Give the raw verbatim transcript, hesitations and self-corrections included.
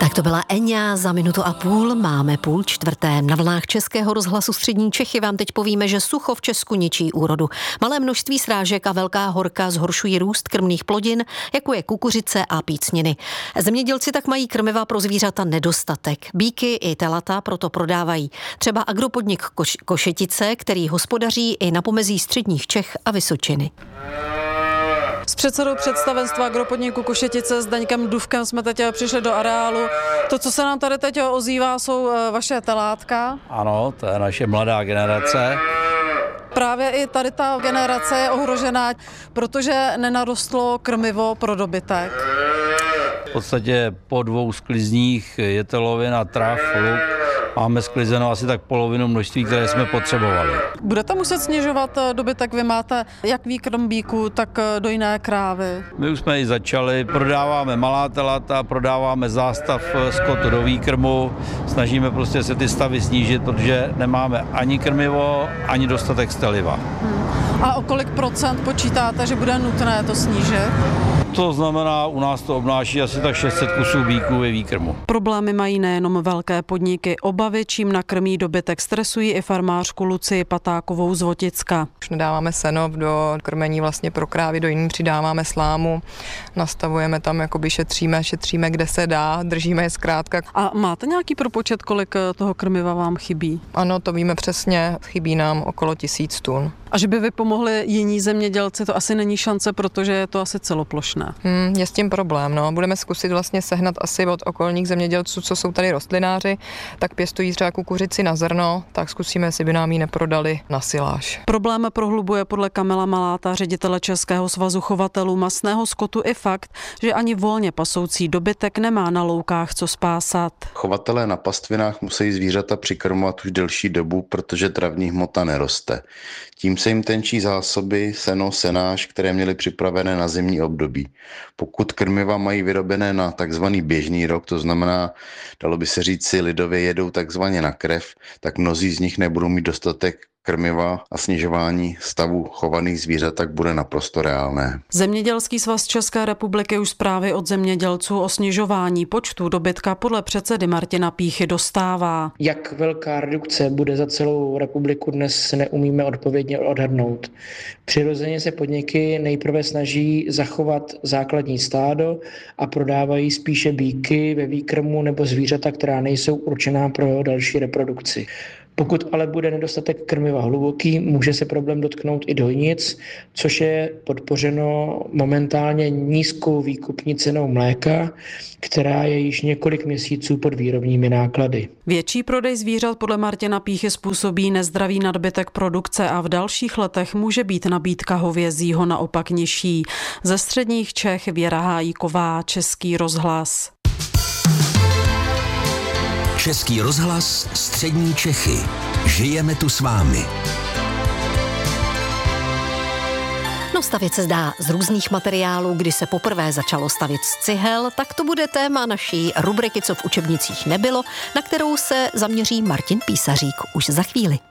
Tak to byla Eňa, za minutu a půl máme půl čtvrté. Na vlnách Českého rozhlasu Střední Čechy vám teď povíme, že sucho v Česku ničí úrodu. Malé množství srážek a velká horka zhoršují růst krmných plodin, jako je kukuřice a pícniny. Zemědělci tak mají krmiva pro zvířata nedostatek. Býky i telata proto prodávají. Třeba agropodnik Koš- Košetice, který hospodaří i na pomezí středních Čech a Vysočiny. S předsedou představenstva agropodniku Košetice s Daňkem Dufkem jsme teď přišli do areálu. To, co se nám tady teď ozývá, jsou vaše telátka. Ano, to je naše mladá generace. Právě i tady ta generace je ohrožená, protože nenarostlo krmivo pro dobytek. V podstatě po dvou sklizních je telovina, trav, luk. Máme sklizeno asi tak polovinu množství, které jsme potřebovali. Budete muset snižovat dobytek, vy máte jak výkrm bíků, tak dojné krávy. My už jsme ji začali, prodáváme malá telata, prodáváme zástav skotu do výkrmu, snažíme prostě se ty stavy snížit, protože nemáme ani krmivo, ani dostatek steliva. Hmm. A o kolik procent počítáte, že bude nutné to snížit? To znamená, u nás to obnáší asi tak šest set kusů bíků ve výkrmu. Problémy mají nejenom velké podniky. Obavy, čím nakrmí dobytek, stresují i farmářku Lucii Patákovou z Voticka. Už nedáváme seno do krmení vlastně pro krávy, do jiných přidáváme slámu, nastavujeme tam, jakoby šetříme, šetříme, kde se dá, držíme je zkrátka. A máte nějaký propočet, kolik toho krmiva vám chybí? Ano, to víme přesně, chybí nám okolo tisíc tun. A že by vy pomohli jiní zemědělci, to asi není šance, protože je to asi celoplošné. Hmm, je s tím problém, no. Budeme zkusit vlastně sehnat asi od okolních zemědělců, co jsou tady rostlináři, tak pěstují třeba kukuřici na zrno, tak zkusíme, jestli by nám ji neprodali na siláž. Problém prohlubuje podle Kamila Maláta, ředitele Českého svazu chovatelů masného skotu, i fakt, že ani volně pasoucí dobytek nemá na loukách co spásat. Chovatelé na pastvinách musí zvířata přikrmovat už delší dobu, protože travní hmota neroste. Tím se jim tenčí zásoby, seno, senáž, které měly připravené na zimní období. Pokud krmiva mají vyrobené na takzvaný běžný rok, to znamená, dalo by se říct si lidově jedou takzvaně na krev, tak mnozí z nich nebudou mít dostatek krmiva a snižování stavu chovaných zvířat tak bude naprosto reálné. Zemědělský svaz České republiky už zprávy od zemědělců o snižování počtu dobytka podle předsedy Martina Píchy dostává. Jak velká redukce bude za celou republiku, dnes neumíme odpovědně odhadnout. Přirozeně se podniky nejprve snaží zachovat základní stádo a prodávají spíše býky ve výkrmu nebo zvířata, která nejsou určená pro další reprodukci. Pokud ale bude nedostatek krmiva hluboký, může se problém dotknout i dojnic, což je podpořeno momentálně nízkou výkupní cenou mléka, která je již několik měsíců pod výrobními náklady. Větší prodej zvířat podle Martina Píchy způsobí nezdravý nadbytek produkce a v dalších letech může být nabídka hovězího naopak nižší. Ze středních Čech Věra Hájíková, Český rozhlas. Český rozhlas Střední Čechy. Žijeme tu s vámi. No, stavět se zdá z různých materiálů. Kdy se poprvé začalo stavět z cihel, tak to bude téma naší rubriky Co v učebnicích nebylo, na kterou se zaměří Martin Písařík už za chvíli.